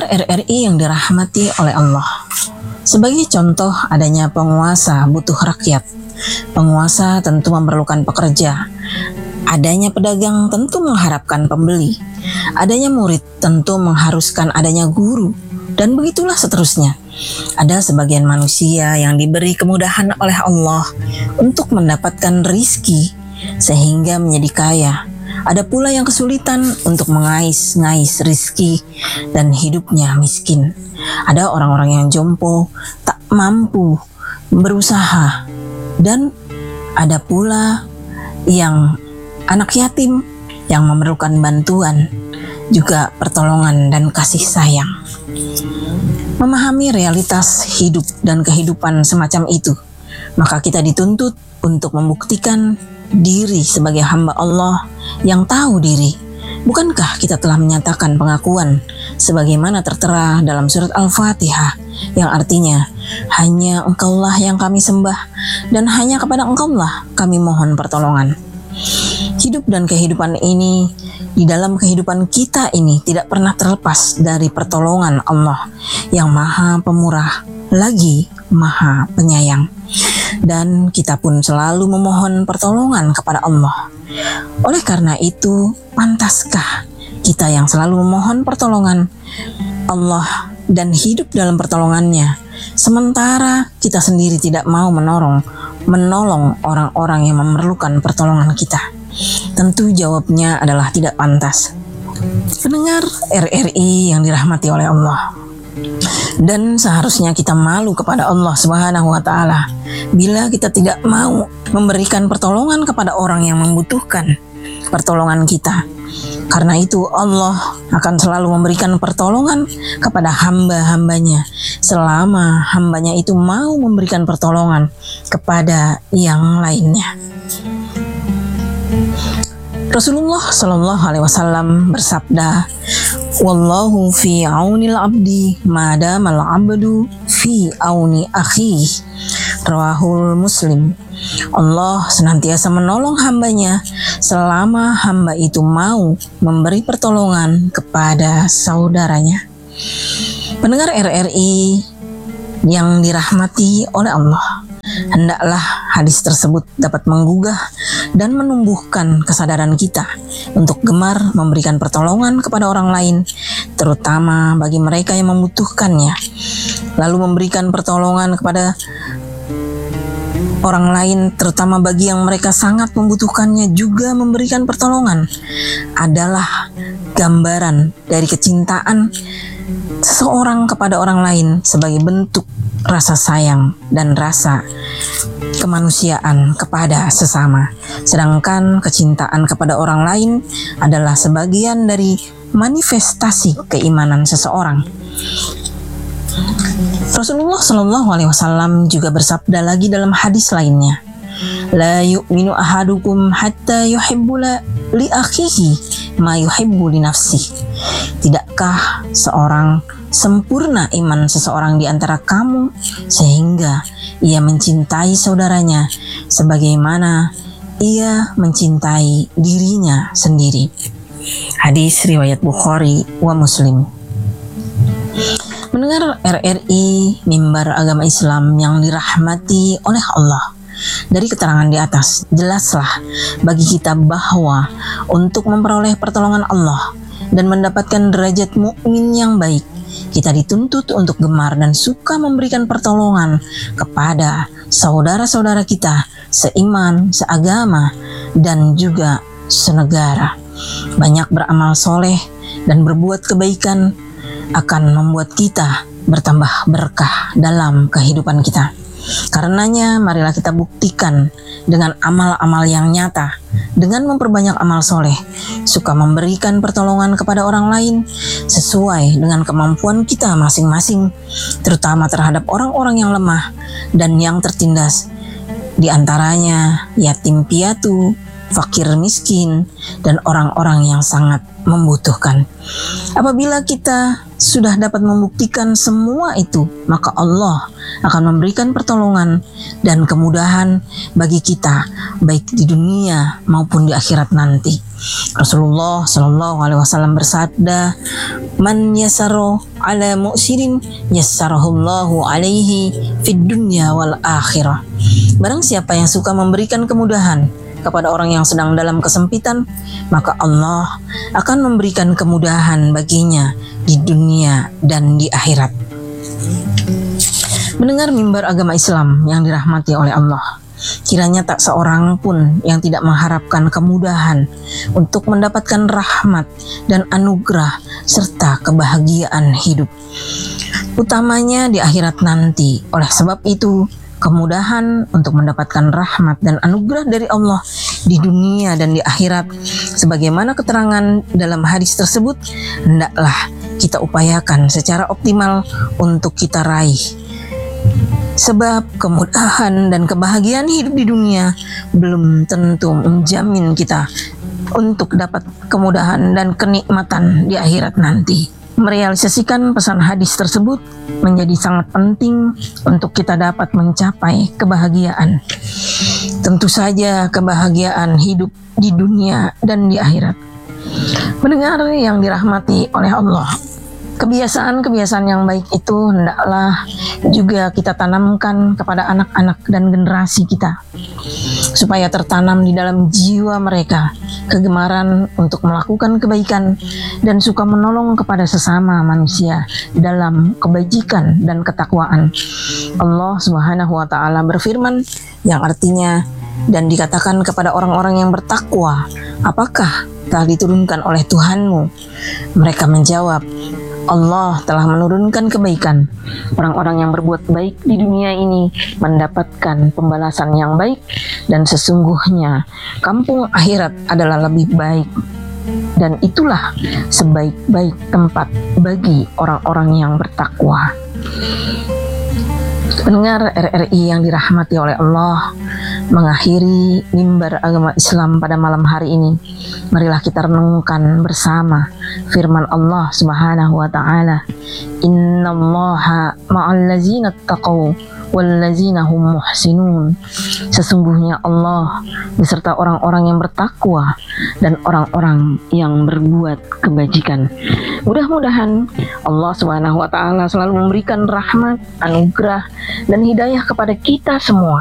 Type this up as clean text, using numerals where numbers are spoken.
Pendengar RRI yang dirahmati oleh Allah, sebagai contoh adanya penguasa butuh rakyat. Penguasa tentu memerlukan pekerja. Adanya pedagang tentu mengharapkan pembeli. Adanya murid tentu mengharuskan adanya guru. Dan begitulah seterusnya. Ada sebagian manusia yang diberi kemudahan oleh Allah untuk mendapatkan rizki sehingga menjadi kaya. Ada pula yang kesulitan untuk mengais-ngais rizki dan hidupnya miskin. Ada orang-orang yang jompo, tak mampu berusaha. Dan ada pula yang anak yatim yang memerlukan bantuan, juga pertolongan dan kasih sayang. Memahami realitas hidup dan kehidupan semacam itu, maka kita dituntut untuk membuktikan diri sebagai hamba Allah yang tahu diri. Bukankah kita telah menyatakan pengakuan sebagaimana tertera dalam surat Al-Fatihah yang artinya hanya Engkaulah yang kami sembah dan hanya kepada Engkaulah kami mohon pertolongan. Hidup dan kehidupan ini, di dalam kehidupan kita ini tidak pernah terlepas dari pertolongan Allah yang Maha Pemurah lagi Maha Penyayang. Dan kita pun selalu memohon pertolongan kepada Allah. Oleh karena itu, pantaskah kita yang selalu memohon pertolongan Allah dan hidup dalam pertolongannya, sementara kita sendiri tidak mau menolong orang-orang yang memerlukan pertolongan kita? Tentu jawabnya adalah tidak pantas. Pendengar RRI yang dirahmati oleh Allah, dan seharusnya kita malu kepada Allah Subhanahu wa Ta'ala bila kita tidak mau memberikan pertolongan kepada orang yang membutuhkan pertolongan kita. Karena itu Allah akan selalu memberikan pertolongan kepada hamba-hambanya selama hambanya itu mau memberikan pertolongan kepada yang lainnya. Rasulullah Shallallahu Alaihi Wasallam bersabda, "Wallahu fi aunil abdi, madamal abdu fi auni akhi." Rawahul Muslim. Allah senantiasa menolong hambanya selama hamba itu mau memberi pertolongan kepada saudaranya. Pendengar RRI yang dirahmati oleh Allah, hendaklah hadis tersebut dapat menggugah dan menumbuhkan kesadaran kita untuk gemar memberikan pertolongan kepada orang lain, terutama bagi mereka yang membutuhkannya. Lalu memberikan pertolongan kepada orang lain, terutama bagi yang mereka sangat membutuhkannya, juga memberikan pertolongan adalah gambaran dari kecintaan seseorang kepada orang lain sebagai bentuk rasa sayang dan rasa kemanusiaan kepada sesama. Sedangkan kecintaan kepada orang lain adalah sebagian dari manifestasi keimanan seseorang. Rasulullah Shallallahu Alaihi Wasallam juga bersabda lagi dalam hadis lainnya, "La yu'minu ahadukum hatta yuhibbu li akhihi ma yuhibbu li nafsihi." Tidakkah sempurna iman seseorang di antara kamu sehingga ia mencintai saudaranya sebagaimana ia mencintai dirinya sendiri. Hadis riwayat Bukhari wa Muslim. Mendengar RRI, mimbar agama Islam yang dirahmati oleh Allah, dari keterangan di atas, jelaslah bagi kita bahwa untuk memperoleh pertolongan Allah dan mendapatkan derajat mukmin yang baik, kita dituntut untuk gemar dan suka memberikan pertolongan kepada saudara-saudara kita seiman, seagama, dan juga senegara. Banyak beramal soleh dan berbuat kebaikan akan membuat kita bertambah berkah dalam kehidupan kita. Karenanya marilah kita buktikan dengan amal-amal yang nyata, dengan memperbanyak amal soleh, suka memberikan pertolongan kepada orang lain sesuai dengan kemampuan kita masing-masing, terutama terhadap orang-orang yang lemah dan yang tertindas, di antaranya yatim piatu, fakir miskin, dan orang-orang yang sangat membutuhkan. Apabila kita sudah dapat membuktikan semua itu, maka Allah akan memberikan pertolongan dan kemudahan bagi kita baik di dunia maupun di akhirat nanti. Rasulullah Shallallahu Alaihi Wasallam bersabda, Man yassara ala mu'sirin yassarahullahu alaihi fid dunya wal akhirah. Barang siapa yang suka memberikan kemudahan kepada orang yang sedang dalam kesempitan, maka Allah akan memberikan kemudahan baginya di dunia dan di akhirat. Mendengar mimbar agama Islam yang dirahmati oleh Allah, kiranya tak seorang pun yang tidak mengharapkan kemudahan untuk mendapatkan rahmat dan anugerah serta kebahagiaan hidup, utamanya di akhirat nanti. Oleh sebab itu, kemudahan untuk mendapatkan rahmat dan anugerah dari Allah di dunia dan di akhirat, sebagaimana keterangan dalam hadis tersebut, hendaklah kita upayakan secara optimal untuk kita raih. Sebab kemudahan dan kebahagiaan hidup di dunia belum tentu menjamin kita untuk dapat kemudahan dan kenikmatan di akhirat nanti. Merealisasikan pesan hadis tersebut menjadi sangat penting untuk kita dapat mencapai kebahagiaan. Tentu saja kebahagiaan hidup di dunia dan di akhirat. Mendengar yang dirahmati oleh Allah, kebiasaan-kebiasaan yang baik itu hendaklah juga kita tanamkan kepada anak-anak dan generasi kita, supaya tertanam di dalam jiwa mereka kegemaran untuk melakukan kebaikan dan suka menolong kepada sesama manusia dalam kebajikan dan ketakwaan. Allah Subhanahu wa Ta'ala berfirman yang artinya, dan dikatakan kepada orang-orang yang bertakwa, apakah telah diturunkan oleh Tuhanmu? Mereka menjawab, Allah telah menurunkan kebaikan. Orang-orang yang berbuat baik di dunia ini mendapatkan pembalasan yang baik, dan sesungguhnya kampung akhirat adalah lebih baik, dan itulah sebaik-baik tempat bagi orang-orang yang bertakwa. Pendengar RRI yang dirahmati oleh Allah, mengakhiri mimbar agama Islam pada malam hari ini, marilah kita renungkan bersama firman Allah Subhanahu wa Ta'ala, innallaha ma'al ladzina taqaw wal ladzina hum muhsinun. Sesungguhnya Allah beserta orang-orang yang bertakwa dan orang-orang yang berbuat kebajikan. Mudah-mudahan Allah Subhanahu wa Ta'ala selalu memberikan rahmat, anugerah, dan hidayah kepada kita semua,